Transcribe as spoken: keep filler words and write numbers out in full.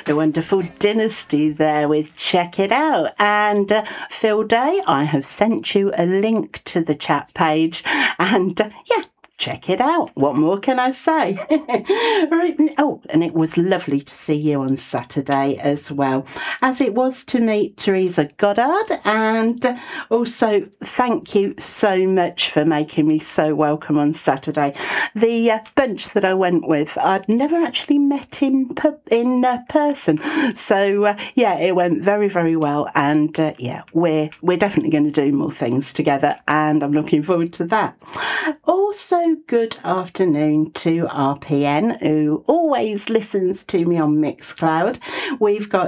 The wonderful Dynasty there with Check It Out. And uh, Phil Day, I have sent you a link to the chat page. And uh, yeah, check it out. What more can I say? Right. Oh, and it was lovely to see you on Saturday as well, as it was to meet Teresa Goddard. And also, thank you so much for making me so welcome on Saturday. The uh, bunch that I went with, I'd never actually met in per- in uh, person, so uh, yeah, it went very, very well. And uh, yeah, we're we're definitely going to do more things together, and I'm looking forward to that. Also, good afternoon to R P N, who always listens to me on Mixcloud. We've got